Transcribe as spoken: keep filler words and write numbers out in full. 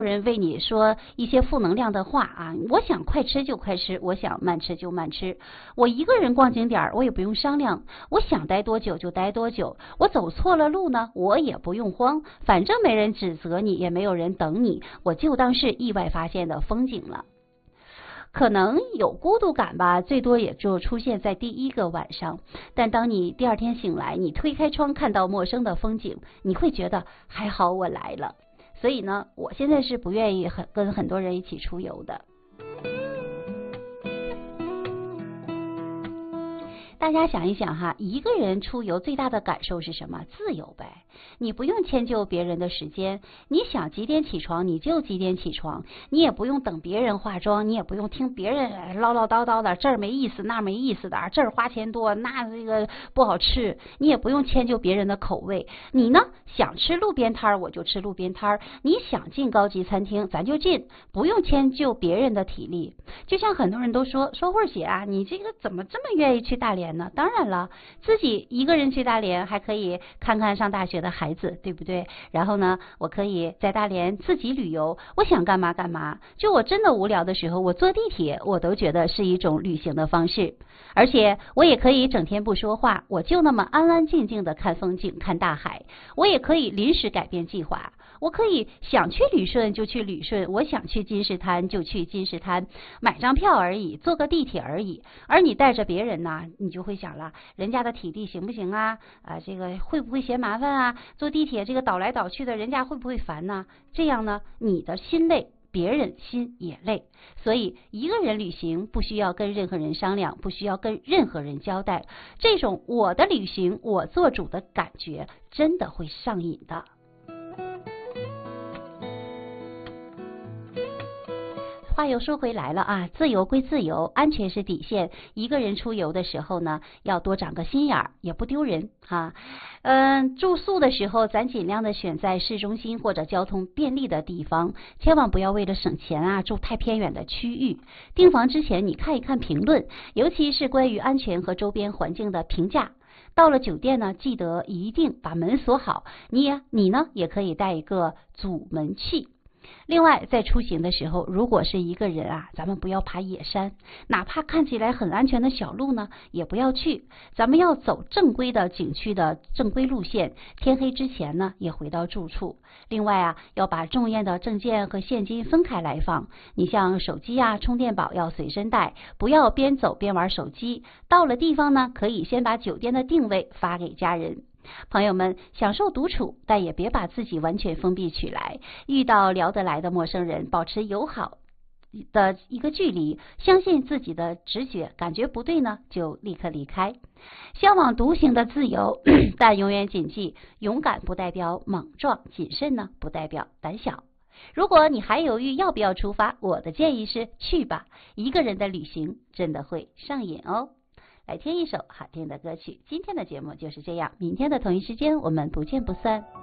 人为你说一些负能量的话啊，我想快吃就快吃，我想慢吃就慢吃，我一个人逛景点我也不用商量，我想待多久就待多久，我走错了路呢我也不用慌，反正没人指责你，也没有人等你，我就当是意外发现的风景了。可能有孤独感吧，最多也就出现在第一个晚上，但当你第二天醒来，你推开窗看到陌生的风景，你会觉得还好我来了。所以呢，我现在是不愿意很跟很多人一起出游的。大家想一想哈，一个人出游最大的感受是什么？自由呗，你不用迁就别人的时间，你想几点起床你就几点起床，你也不用等别人化妆，你也不用听别人唠唠叨叨的，这儿没意思那没意思的，这儿花钱多那这个不好吃，你也不用迁就别人的口味。你呢，想吃路边摊我就吃路边摊，你想进高级餐厅咱就进，不用迁就别人的体力。就像很多人都说说慧姐啊，你这个怎么这么愿意去大连呢？当然了，自己一个人去大连还可以看看上大学的孩子，对不对？然后呢，我可以在大连自己旅游，我想干嘛干嘛。就我真的无聊的时候，我坐地铁我都觉得是一种旅行的方式。而且我也可以整天不说话，我就那么安安静静的看风景看大海。我也可以临时改变计划，我可以想去旅顺就去旅顺，我想去金石滩就去金石滩，买张票而已，坐个地铁而已。而你带着别人呢，你就会想了，人家的体力行不行啊？啊，这个会不会嫌麻烦啊？坐地铁这个倒来倒去的，人家会不会烦呢？这样呢，你的心累，别人心也累。所以一个人旅行不需要跟任何人商量，不需要跟任何人交代，这种我的旅行我做主的感觉真的会上瘾的。话又说回来了啊，自由归自由，安全是底线。一个人出游的时候呢，要多长个心眼儿，也不丢人哈。嗯，住宿的时候，咱尽量的选在市中心或者交通便利的地方，千万不要为了省钱啊，住太偏远的区域。订房之前，你看一看评论，尤其是关于安全和周边环境的评价。到了酒店呢，记得一定把门锁好，你也你呢也可以带一个阻门器。另外，在出行的时候，如果是一个人啊，咱们不要爬野山，哪怕看起来很安全的小路呢，也不要去。咱们要走正规的景区的正规路线，天黑之前呢，也回到住处。另外啊，要把重要的证件和现金分开来放。你像手机啊、充电宝要随身带，不要边走边玩手机。到了地方呢，可以先把酒店的定位发给家人。朋友们，享受独处，但也别把自己完全封闭起来。遇到聊得来的陌生人，保持友好的一个距离，相信自己的直觉，感觉不对呢，就立刻离开。向往独行的自由，但永远谨记，勇敢不代表莽撞，谨慎呢不代表胆小。如果你还犹豫要不要出发，我的建议是去吧，一个人的旅行真的会上瘾哦。来听一首好听的歌曲，今天的节目就是这样，明天的同一时间我们不见不散。